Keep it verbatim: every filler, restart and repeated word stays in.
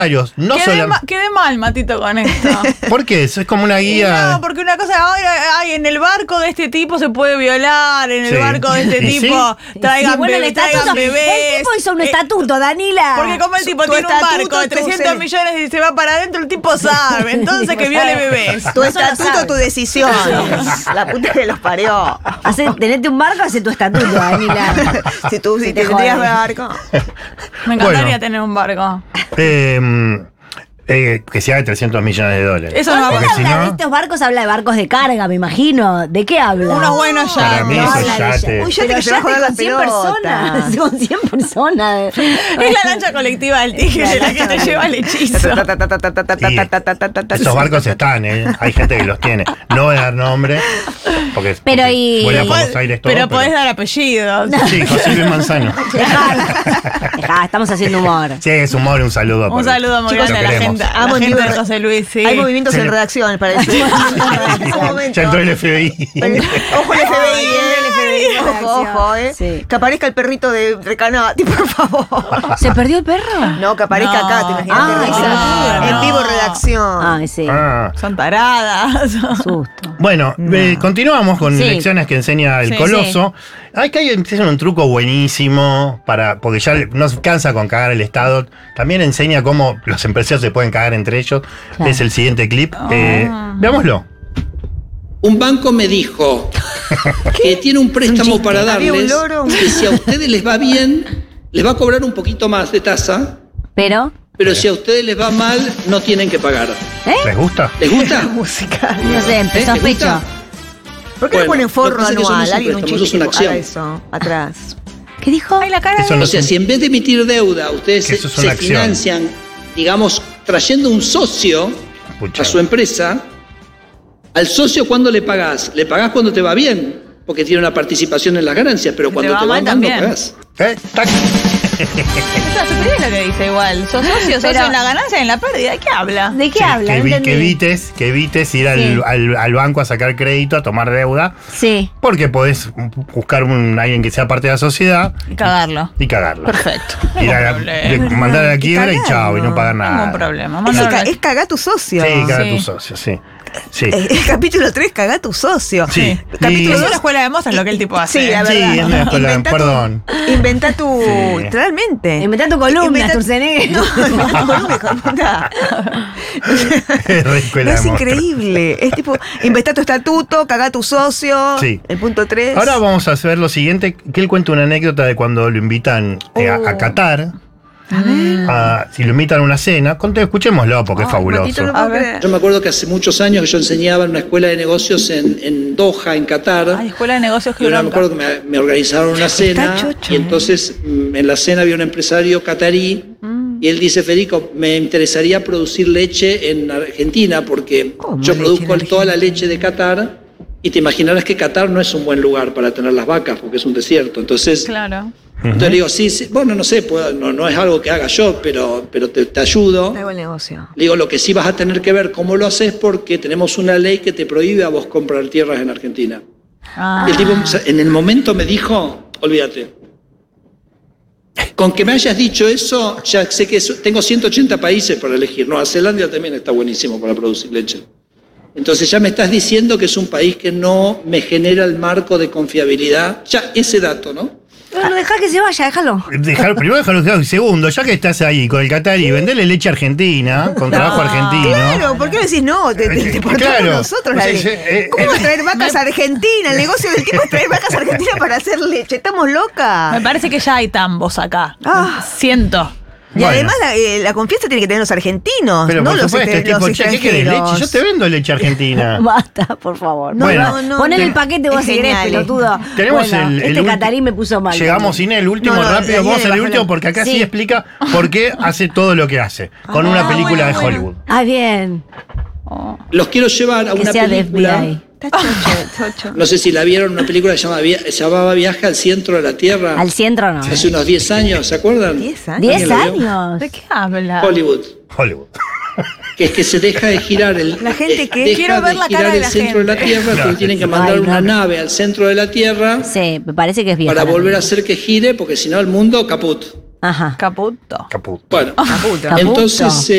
No quedé, solo... ma quedé mal, Matito, con esto. ¿Por qué? Eso es como una guía. No, porque una cosa, ay, ay, en el barco de este tipo se puede violar, en el Sí. barco de este ¿Y tipo sí? traigan, Sí, bueno, el bebé, traigan estatuto, bebés. el tipo hizo un Eh, estatuto, Danila. Porque como el tipo Tu tiene un estatuto, barco de tu trescientos se- millones y se va para adentro, el tipo sabe. Entonces que viole bebés. Tu Eso lo estatuto, sabe. tu decisión. La puta que los parió. Hace, tenete un barco, hace tu estatuto, Danila. Si tú si Si te te tendrías jode. barco. Me encantaría Bueno. tener un barco. Eh, eh, que sea de trescientos millones de dólares. Eso no va a Cuando Porque si habla de no, estos barcos, habla de barcos de carga, me imagino. ¿De qué habla? Unos buenos Para yates. mí No eso habla es de yate. ya- Un yate Pero que se va a yate joder la con cien pelota. personas. Con cien personas. Es la lancha colectiva del tigre la que te lleva el hechizo. esos barcos están, ¿eh? Hay gente que los tiene. No voy a dar nombre, porque, Pero porque y- vuela a Pero Buenos Aires todo. pero podés dar apellidos. Sí, José Luis Manzano. Dejá, dejá, estamos haciendo humor. Sí, es humor, un saludo. Un porque saludo muy lo grande a la queremos. gente, a la Amo en gente vivo de re- José Luis, sí. Hay movimientos Sí. en redacción, parece. Ya entró el F B I. Ojo el F B I, ¿eh? Ojo, ojo, ¿eh? Sí. Que aparezca el perrito de Recanati, por favor. ¿Se perdió el perro? No, que aparezca No. acá, te imaginas. Ah, que risa. no, En no. vivo redacción. Ay, sí. Ah. Son taradas. Susto. Bueno, eh, continuamos con Sí. lecciones que enseña el Sí, Coloso. Hay que hay enseñan un truco buenísimo para porque ya no se cansa con cagar el Estado. También enseña cómo los empresarios se pueden cagar entre ellos. Claro. Es el siguiente clip. Eh, veámoslo. Un banco me dijo que tiene un préstamo para Había un darles, loro. que si a ustedes les va bien, les va a cobrar un poquito más de tasa, Pero, pero si a ustedes les va mal, no tienen que pagar. ¿Les gusta? ¿Les gusta? Musical. no sé, empezó ¿Eh? ¿Te gusta? pecho. ¿Por qué le Bueno, ponen forro lo que pasa es que eso no anual? es un Alguien un préstamo, chiste eso es que una haga acción. eso, atrás. ¿Qué dijo? Ay, la cara Eso de... no O sea, es un- si en vez de emitir deuda, ustedes Que se, eso es una se acción. financian, digamos, trayendo un socio Pucha. a su empresa, al socio ¿cuándo le pagás? Le pagás cuando te va bien, porque tiene una participación en las ganancias, pero cuando va te, va mal mal no también. pagás. ¿Eh? Tac. Esa estupidez es lo que dice igual. Sos socio, socio Pero- en la ganancia y en la pérdida. ¿De qué habla? ¿De qué Sí, habla? que, No vi- entendí. que evites, que evites ir al, Sí. al- al banco a sacar crédito, a tomar deuda, Sí. porque podés buscar un, alguien que sea parte de la sociedad Y cagarlo. y cagarlo. Perfecto. Ir a la- de- mandar a la quiebra y cagarlo. chao, y no pagar Ningún nada. problema. Es, Mandalo ca- a la- es cagar tu socio. Sí, cagar Sí. a tu socio, sí. Sí. Eh, El capítulo tres, cagar tu socio. Sí. Capítulo Y- Es dos, una escuela de mozas lo que el tipo hace. Sí, la Sí, verdad. es una escuela, Inventá tu- perdón. Inventa tu. Sí. Literalmente. Inventá tu columna, Inventá- Sturzenegger. No, inventá tu columna, hijo de puta. Es re escuela No, es de monstruos. increíble. Es tipo, inventá tu estatuto, cagá tu socio. Sí. El punto tres. Ahora vamos a hacer lo siguiente, que él cuenta una anécdota de cuando lo invitan eh, a, a Qatar. A- si lo invitan a una cena, conte- escuchémoslo porque es fabuloso. Matito, no A puedo ver. creer. Yo me acuerdo que hace muchos años que yo enseñaba en una escuela de negocios en, en Doha, en Qatar. Ay, escuela de negocios que Y ahora me acuerdo que me, me organizaron una cena chocho, y ¿eh? entonces mm, en la cena había un empresario catarí y él dice, Federico, me interesaría producir leche en Argentina porque ¿Cómo yo leche produzco en toda la Argentina? leche de Qatar y te imaginarás que Qatar no es un buen lugar para tener las vacas porque es un desierto. Entonces, Claro. entonces le digo, sí, sí, bueno, no sé, puedo- no, no es algo que haga yo, pero, pero te, te ayudo. Hago el negocio. Le digo, lo que sí vas a tener que ver cómo lo haces porque tenemos una ley que te prohíbe a vos comprar tierras en Argentina. Ah. Y el tipo en el momento me dijo, olvídate. Con que me hayas dicho eso, ya sé que eso- tengo ciento ochenta países para elegir. Nueva Zelanda también está buenísimo para producir leche. Entonces ya me estás diciendo que es un país que no me genera el marco de confiabilidad. Ya ese dato, ¿no? Bueno, dejá que se vaya, déjalo. Dejar, primero dejarlo claro y segundo, ya que estás ahí con el Qatar y vendele leche argentina, con trabajo argentino. Claro, ¿por qué no decís no? Te, te, te portamos Claro. nosotros la Sí, ley. sí, eh, ¿Cómo eh, vas a traer vacas argentinas? El negocio del tipo es traer vacas argentinas para hacer leche. Estamos locas. Me parece que ya hay tambos acá. Ah. Siento. Y Bueno. además la, eh, la confianza tiene que tener los argentinos, Pero no por los, supuesto, este- tipo, los che, ¿qué querés leche? extranjeros. Yo te vendo leche argentina. Basta, por favor. No, Bueno. no, no. Ponen Te- el paquete vos es si querés, genial. pelotudo. Tenemos Bueno, el, el Este ulti- catarí me puso mal. Llegamos sin el último No, no, rápido. ahí Vamos le al bajó último la- porque acá sí. Sí. explica por qué hace todo lo que hace. Con una Ah, película bueno, de bueno. Hollywood. Ah, bien. Los quiero llevar a Que una sea de película. F B I. Está chocho, chocho. No sé si la vieron, una película que se llamaba, Via- se llamaba Viaje al centro de la Tierra. Al centro no. Hace unos diez años, ¿se acuerdan? ¿Diez años? ¿Diez ¿Alguien la vio? años? ¿De qué habla? Hollywood. Hollywood. Que es que se deja de girar el, La gente eh, que- deja Quiero ver de la girar cara de el la centro de la gente. Tierra, Claro. entonces tienen que mandar Ay, una no. nave al centro de la Tierra Sí, me parece que es vieja. para la volver a película. hacer que gire, porque si no el mundo caput. Ajá. Caputo. Caputo. Bueno, Caputo. Caputo. entonces